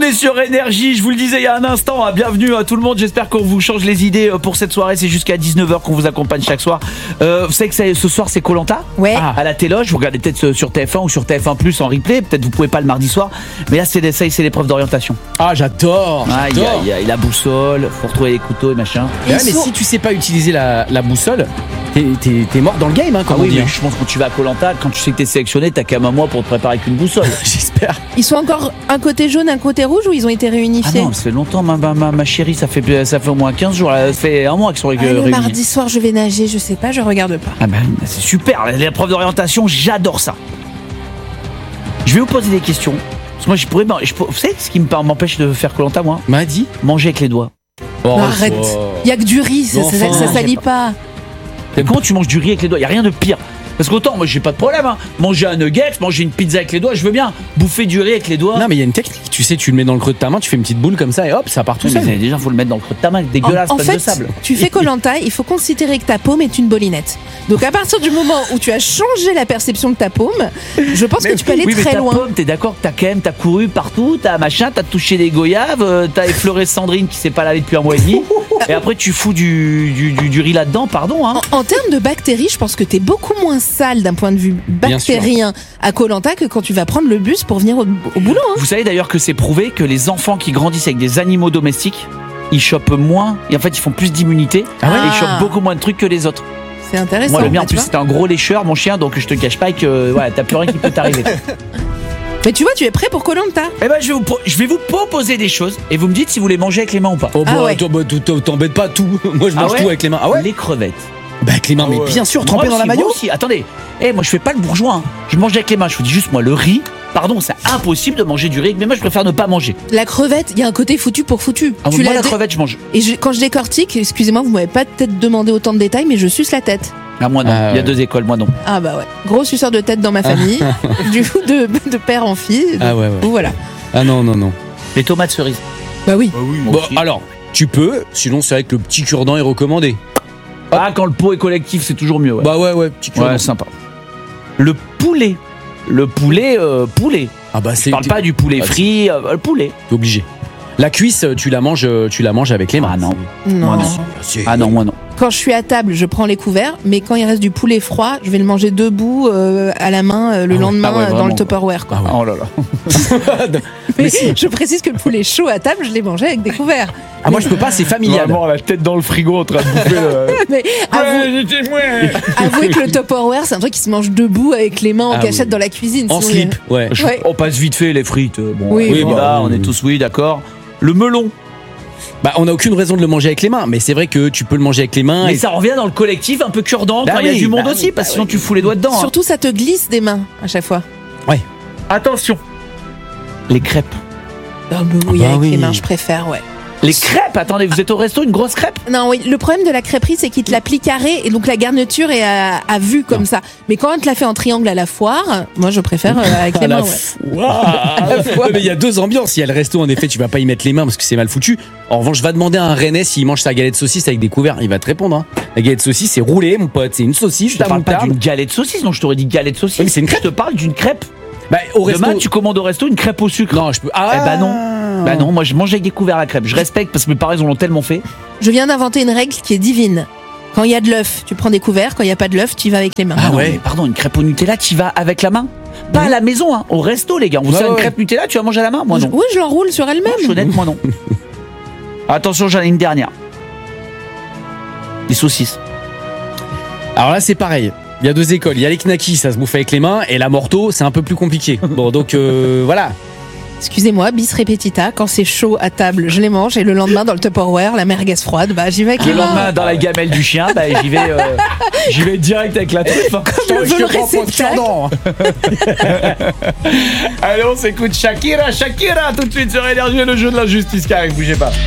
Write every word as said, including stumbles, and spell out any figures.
est sur Énergie, je vous le disais il y a un instant, hein, bienvenue à tout le monde, j'espère qu'on vous change les idées pour cette soirée, c'est jusqu'à dix-neuf heures qu'on vous accompagne chaque soir. Euh, vous savez que c'est, ce soir c'est Koh-Lanta Ouais. Ah, à la téloge, vous regardez peut-être sur T F un ou sur T F un plus en replay, peut-être vous pouvez pas le mardi soir, mais là c'est, ça, c'est l'épreuve d'orientation. Ah, j'adore, Ah, il y a, j'adore. il y a- il y a la boussole, faut retrouver les couteaux et machin. Mais, ouais, Ils mais sont- si tu sais pas utiliser la, la boussole, t'es, t'es, t'es mort dans le game, hein, comme Ah oui, on dit. mais hein. je pense que quand tu vas à Koh-Lanta, quand tu sais que t'es sélectionné, t'as qu'à un mois pour te préparer avec une boussole. J'espère. Ils sont encore un côté jaune, un côté rouge ou ils ont été Ah réunifiés? non, ça fait longtemps, ma, ma, ma, ma chérie, ça fait, ça fait au moins quinze jours, ça fait un mois qu'ils sont ré- Ah, le réunis. mardi soir, je vais nager, je sais pas, je regarde pas. Ah ben, c'est super, l'épreuve d'orientation, j'adore ça. Je vais vous poser des questions. Parce que moi, je pourrais, je, vous savez ce qui m'empêche de faire Koh-Lanta, moi? M'a dit. Manger avec les doigts. Oh, Non, arrête, oh. il y a que du riz, ça, ça, Enfin, ça salit pas. Et comment tu manges du riz avec les doigts? Il y a rien de pire. Parce qu'autant, moi, j'ai pas de problème. Hein. Manger un nugget, manger une pizza avec les doigts, je veux bien. Bouffer du riz avec les doigts. Non, mais il y a une technique. Tu sais, tu le mets dans le creux de ta main, tu fais une petite boule comme ça et hop, ça part tout mais seul. déjà, faut le mettre dans le creux de ta main, dégueulasse, En, en plein fait, de sable. tu fais Koh-Lanta, il faut considérer que ta paume est une bolinette. Donc à partir du moment où tu as changé la perception de ta paume, je pense que tu peux aller oui, mais très ta loin. pomme, t'es d'accord que t'as quand même, t'as couru partout, t'as machin, t'as touché des goyaves, euh, t'as effleuré Sandrine qui s'est pas lavée depuis un mois et demi, et après tu fous du, du, du, du riz là-dedans, pardon. Hein. En, en termes de bactéries, je pense que t'es beaucoup moins sale d'un point de vue bactérien à Koh-Lanta que quand tu vas prendre le bus pour venir au, au boulot. Hein. Vous savez d'ailleurs que c'est prouvé que les enfants qui grandissent avec des animaux domestiques, ils chopent moins, et en fait ils font plus d'immunité, Ah ouais et ils chopent beaucoup moins de trucs que les autres. C'est intéressant. Moi le mien en bah, tu plus vois. c'était un gros lécheur, mon chien, donc je te cache pas que voilà, t'as plus rien qui peut t'arriver. Mais tu vois, tu es prêt pour Koh-Lanta. Eh ben je vais, vous, pro- je vais vous proposer des choses, et vous me dites si vous les mangez avec les mains ou pas. Oh, bah, Ah ouais. toi, bah, t- t- t'embête pas tout. Moi, je Ah mange ouais tout avec les mains. Ah ouais? Les crevettes. Bah, avec les mains, mais bien sûr, trempé Moi dans la aussi, maillot. moi aussi. Attendez, eh, moi je fais pas le bourgeois, hein. Je mange avec les mains, je vous dis juste moi le riz. Pardon, c'est impossible de manger du riz avec mes mains, je préfère ne pas manger. La crevette, il y a un côté foutu pour foutu. Ah, tu moi l'as la dé- crevette je mange. Et je- quand je décortique, excusez-moi, vous m'avez pas peut-être demandé autant de détails, mais je suce la tête. Ah moi non, Ah, il y a ouais. deux écoles, moi non. Ah bah ouais. Gros suceur de tête dans ma famille. Du coup, de, de père en fille. Ah ouais, ouais. Donc, voilà. Ah non, non, non. Les tomates cerises. Bah oui. Bon, alors, tu peux, sinon c'est vrai que le petit cure-dent est recommandé. Ah quand le pot est collectif c'est toujours mieux. Ouais, Bah ouais, ouais, petit cure-dent. ouais sympa. Le poulet. Le poulet, euh, poulet. Ah bah c'est. Je parle pas du poulet Ah, frit, euh, le poulet. T'es obligé. La cuisse, tu la manges, tu la manges avec les mains. Ah non. Non. Moi, non. C'est- Ah non, moi non. Quand je suis à table, je prends les couverts, mais quand il reste du poulet froid, je vais le manger debout euh, à la main euh, le Ah ouais. lendemain Ah ouais, euh, dans vraiment. le Tupperware. Quoi. Ah ouais. Oh là là. Mais je précise que le poulet chaud à table, je l'ai mangé avec des couverts. Ah moi je peux pas, c'est familial. la tête dans le frigo en train de bouffer le... Mais avouez, avouez que le Tupperware, c'est un truc qui se mange debout avec les mains en Ah cachette oui. dans la cuisine. En sinon, il y a- slip, ouais. Je- Ouais. On passe vite fait les frites. Bon, Oui, oui, bon. bah, oui, on est oui. tous oui, d'accord. Le melon. Bah on a aucune raison de le manger avec les mains, mais c'est vrai que tu peux le manger avec les mains. Mais et- ça revient dans le collectif un peu cure-dent Bah quand il y a oui, du monde bah aussi, oui, parce que bah sinon oui. tu fous les doigts dedans. hein. Surtout, ça te glisse des mains à chaque fois. Attention. Les crêpes. Ah bah oui, bah avec oui. les mains, je préfère, ouais. Les crêpes, attendez, vous êtes au resto, une grosse crêpe? Non, oui, le problème de la crêperie, c'est qu'il te la plie carré et donc la garniture est à, à vue comme Non. ça. Mais quand on te la fait en triangle à la foire, moi je préfère euh, avec les À la mains. Ouais. f- Ouais, mais il y a deux ambiances. Il y a le resto, en effet, tu vas pas y mettre les mains parce que c'est mal foutu. En revanche, va demander à un Rennais s'il mange sa galette saucisse avec des couverts. Il va te répondre. Hein. La galette saucisse, c'est roulé, mon pote. C'est une saucisse, Je te ta parle pas moutarde. d'une galette saucisse, non, je t'aurais dit galette saucisse. Oui, mais c'est une crêpe. Je te parle d'une crêpe. Bah, au resto. Demain, tu commandes au resto une crêpe au sucre. Non, je peux. Ah, Eh bah non. Bah non, moi je mange avec des couverts à crêpe. Je respecte parce que mes parents ils l'ont tellement fait. Je viens d'inventer une règle qui est divine. Quand il y a de l'œuf, tu prends des couverts. Quand il n'y a pas de l'œuf, tu y vas avec les mains. Ah non, ouais. mais pardon, une crêpe au Nutella, tu y vas avec la main. Pas à la maison, hein, au resto, les gars. On vous Ouais, sert une ouais. crêpe Nutella, tu vas manger à la main? Moi non. Oui, je l'enroule sur elle-même. Je suis honnête, moi non. Attention, j'en ai une dernière. Les saucisses. Alors là, c'est pareil. Il y a deux écoles. Il y a les knackis, ça se bouffe avec les mains, et la morteau, c'est un peu plus compliqué. Bon, donc euh, voilà. Excusez-moi, bis repetita, quand c'est chaud à table, je les mange et le lendemain dans le Tupperware, la merguez froide, bah j'y vais avec Le les mains. lendemain, dans la gamelle du chien, bah, j'y vais, euh, j'y vais direct avec la truffe. hein. Comme le veut le réceptacle. Allez, on s'écoute Shakira, Shakira, tout de suite sur Énergie, le jeu de la justice qui arrive, bougez pas.